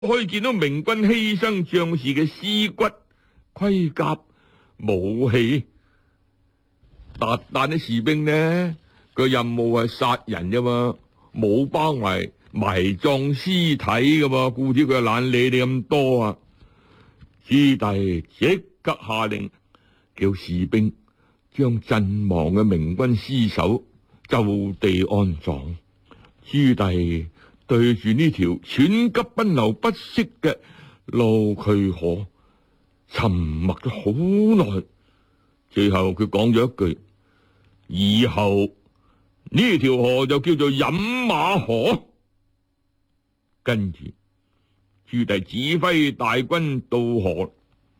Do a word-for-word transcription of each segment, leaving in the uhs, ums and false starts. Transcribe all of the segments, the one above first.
可以見到明軍犧牲將士嘅屍骨、盔甲、武器。韃靼啲士兵呢，個任務係殺人啫嘛，冇包埋埋葬屍體噶嘛，故知佢懶理你咁多啊！朱棣即刻下令，叫士兵將陣亡嘅明軍屍首就地安葬。朱棣對住呢條喘急奔流不息嘅路渠河，沉默咗好耐，最後佢講咗一句：以後呢條河就叫做飲馬河。跟住朱棣指揮大軍渡河，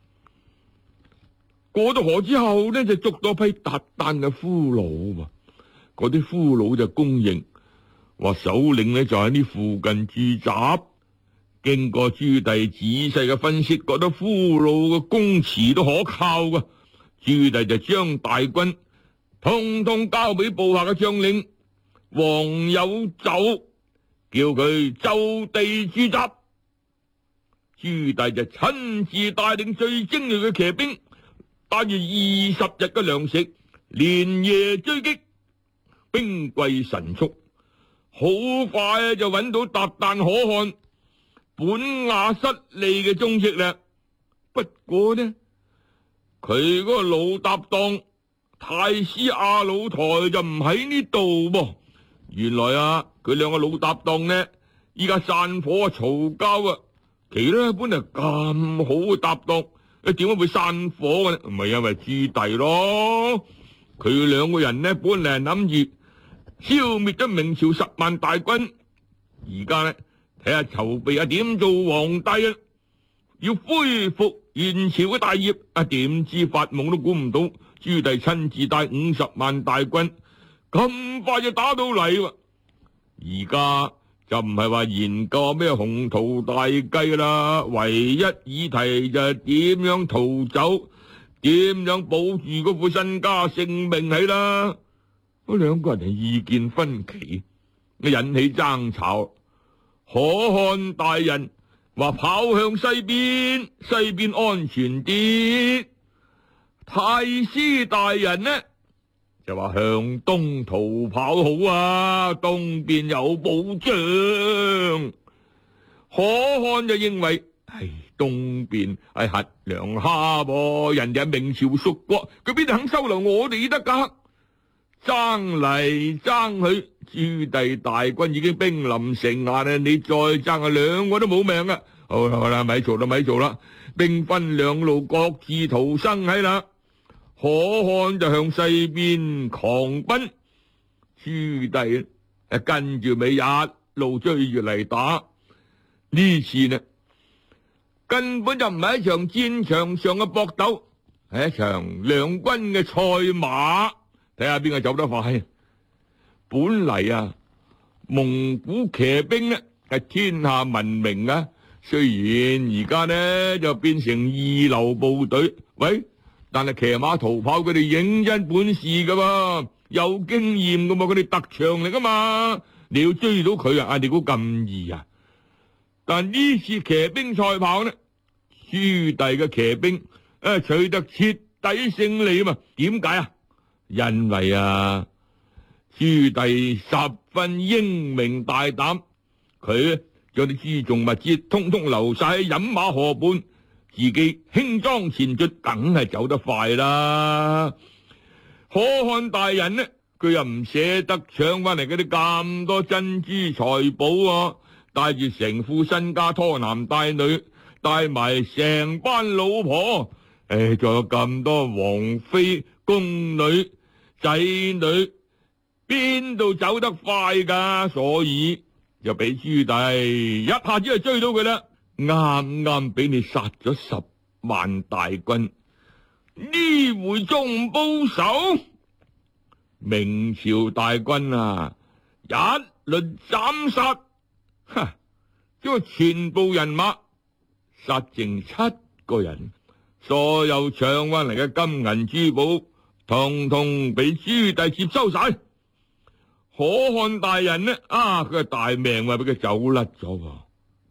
過咗河之後呢，就捉咗批韃靼嘅俘虜。嗰啲俘虜就供認話首領呢就喺呢附近駐紮。經過朱棣仔細嘅分析，覺得俘虜嘅供詞都可靠噶。朱棣就將大軍通通交俾部下嘅將領王有袖，叫佢就地駐紮。朱棣就親自帶領最精銳嘅騎兵，帶住二十日嘅糧食，連夜追擊，兵貴神速，好快就揾到韃靼可汗本雅失利嘅蹤跡啦。不過呢，佢嗰個老搭檔太師阿魯台就唔喺呢度噃。原來啊，佢兩個老搭檔呢，依家散伙嘈交啊。其呢本嚟咁好嘅搭檔，你點解會散伙嘅呢？唔係因為朱棣咯，佢兩個人呢本嚟諗住消滅咗明朝十萬大軍，而家呢睇下籌備啊點做皇帝啊，要恢復元朝嘅大業啊，點知發夢都估唔到朱棣親自帶五十萬大軍咁快就打到嚟。而家就唔係話研究咩宏圖大計啦，唯一議題就係點樣逃走，點樣保住嗰副身家性命係啦。嗰兩個人係意見分歧，引起爭吵。可汗大人話跑向西邊，西邊安全啲。太師大人呢就話向東逃跑好啊，東邊有保障。可汗就認為，唉，東邊係核良蝦噃，人哋係明朝屬國，佢邊度肯收留我哋得噶？爭嚟爭去，朱棣大軍已經兵臨城下啦，你再爭啊，兩個都冇命啊！好啦好啦，咪做啦咪做啦，兵分兩路，各自逃生喺啦。可汗就向西邊狂奔，朱棣誒跟住尾一路追住嚟打。呢次呢根本就唔係一場戰場上嘅搏鬥，係一場兩軍嘅賽馬，睇下邊個走得快。本嚟啊，蒙古騎兵呢係天下聞名啊，雖然而家呢就變成二流部隊，喂。但係騎馬逃跑，佢哋認真本事噶嘛，有經驗噶嘛，佢哋特長嚟噶嘛，你要追到佢啊，你估咁易啊？但呢次騎兵賽跑呢，朱棣嘅騎兵誒取得徹底勝利啊嘛？點解啊？因為啊，朱棣十分英明大膽，佢將啲贓重物資通通留晒喺飲馬河畔。自己輕裝前進，梗係走得快啦。可汗大人呢，佢又唔捨得搶翻嚟嗰啲咁多珍珠財寶啊，帶住成副身家拖男帶女，帶埋成班老婆，誒，仲有咁多王妃、宮女、仔女，邊度走得快噶？所以就俾朱棣一下子就追到佢啦。啱啱俾你殺咗十萬大軍，呢回仲唔報仇？明朝大軍啊，一輪斬殺，哈，將全部人馬殺剩七個人，所有搶翻嚟嘅金銀珠寶，通通俾朱棣接收晒。可汗大人呢？啊，佢係大命啊，俾佢走甩咗。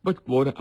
不過呢。